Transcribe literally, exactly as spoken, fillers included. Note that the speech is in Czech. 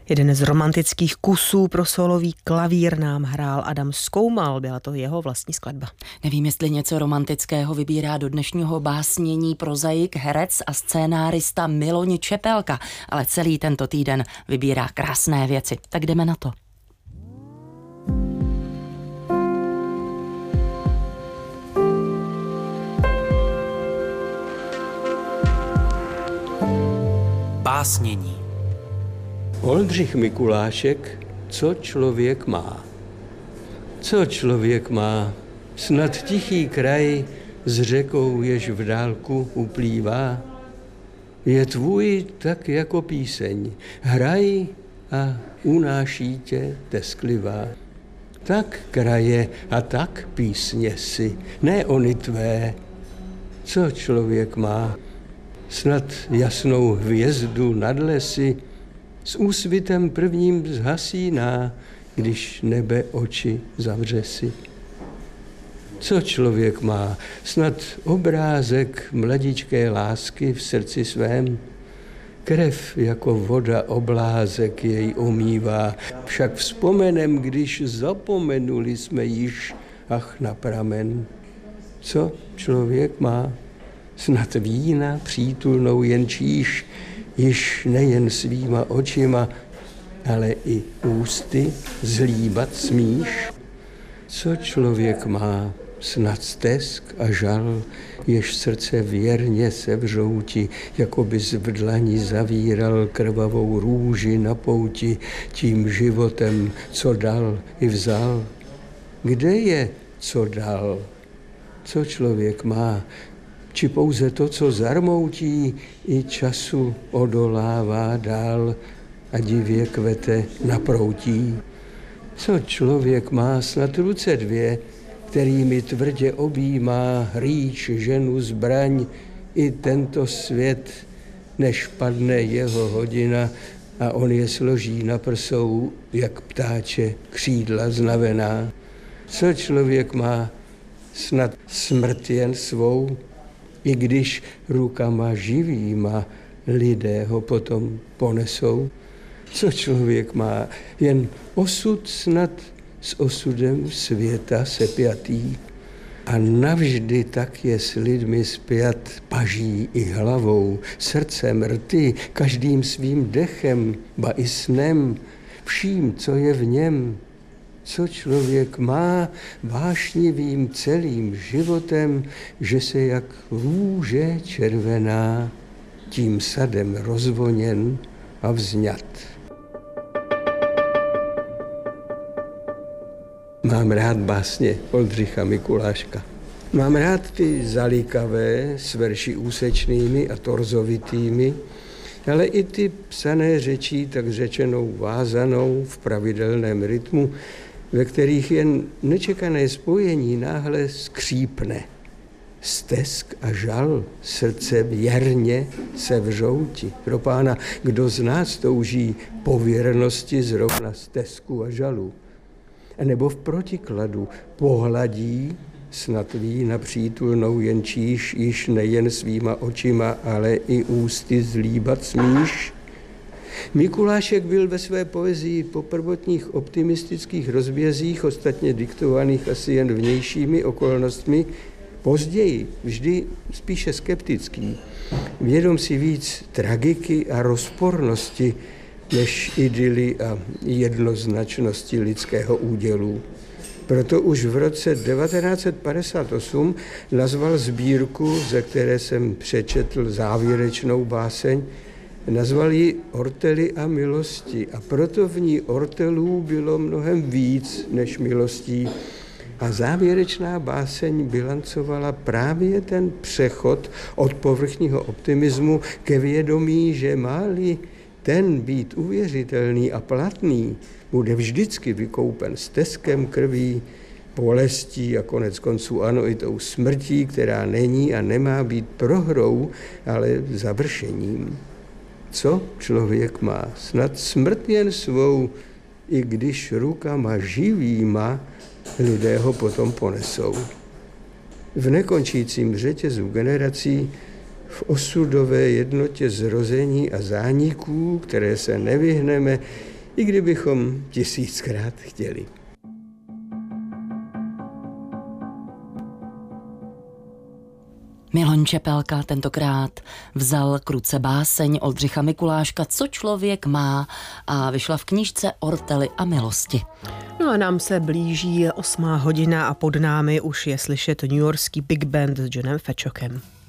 Jeden z romantických kusů pro solový klavír nám hrál Adam Skoumal, byla to jeho vlastní skladba. Nevím, jestli něco romantického vybírá do dnešního básnění prozaik, herec a scénárista Miloň Čepelka, ale celý tento týden vybírá krásné věci. Tak jdeme na to. Básnění. Oldřich Mikulášek, co člověk má? Co člověk má? Snad tichý kraj s řekou, jež v dálku uplývá. Je tvůj tak jako píseň, hraj a unáší tě tesklivá. Tak kraje a tak písně si, ne ony tvé. Co člověk má? Snad jasnou hvězdu nad lesy, s úsvitem prvním zhasíná, když nebe oči zavře si. Co člověk má? Snad obrázek mladičké lásky v srdci svém? Krev jako voda oblázek jej omývá, však vzpomenem, když zapomenuli jsme již, ach na pramen. Co člověk má? Snad vína přítulnou jen číš, již nejen svýma očima, ale i ústy zlíbat smíš. Co člověk má? Snad stesk a žal, jež srdce věrně sevřou ti, jako bys v dlani zavíral krvavou růži na pouti, tím životem, co dal i vzal. Kde je, co dal? Co člověk má? Či pouze to, co zarmoutí, i času odolává dál a divě kvete naproutí. Co člověk má? Snad ruce dvě, kterými tvrdě objímá rýč, ženu, zbraň i tento svět, než padne jeho hodina a on je složí na prsou, jak ptáče křídla znavená. Co člověk má? Snad smrt jen svou, i když rukama živýma lidé ho potom ponesou. Co člověk má? Jen osud snad s osudem světa sepjatý. A navždy tak je s lidmi spjat paží i hlavou, srdcem, rty, každým svým dechem, ba i snem, vším, co je v něm. Co člověk má vášnivým celým životem, že se jak růže červená tím sadem rozvoněn a vzňat. Mám rád básně Oldřicha Mikuláška. Mám rád ty zalíkavé s verši úsečnými a torzovitými, ale i ty psané řečí, tak řečenou vázanou v pravidelném rytmu, ve kterých jen nečekané spojení náhle skřípne. Stesk a žal srdce věrně sevřou ti. Pro pána, kdo z nás touží po věrnosti zrovna stesku a žalu. A nebo v protikladu pohladí, snad vína přítulnou jen číš, již nejen svýma očima, ale i ústy zlíbat smíš. Mikulášek byl ve své poezii po prvotních optimistických rozbězích, ostatně diktovaných asi jen vnějšími okolnostmi, později vždy spíše skeptický. Vědom si víc tragiky a rozpornosti, než idyly a jednoznačnosti lidského údělu. Proto už v roce devatenáct set padesát osm nazval sbírku, ze které jsem přečetl závěrečnou báseň, nazval ji Ortely a milosti a proto v ní ortelů bylo mnohem víc než milostí. A závěrečná báseň bilancovala právě ten přechod od povrchního optimismu ke vědomí, že má-li ten být uvěřitelný a platný, bude vždycky vykoupen steskem krví, bolestí a konec konců ano i tou smrtí, která není a nemá být prohrou, ale završením. Co člověk má? Snad smrt jen svou, i když rukama živýma lidé ho potom ponesou. V nekončícím řetězu generací v osudové jednotě zrození a zániků, které se nevyhneme, i kdybychom tisíckrát chtěli. Miloň Čepelka tentokrát vzal k ruce báseň Oldřicha Mikuláška Co člověk má a vyšla v knížce Ortely a milosti. No a nám se blíží osmá hodina a pod námi už je slyšet newyorský big band s Johnem Fetchockem.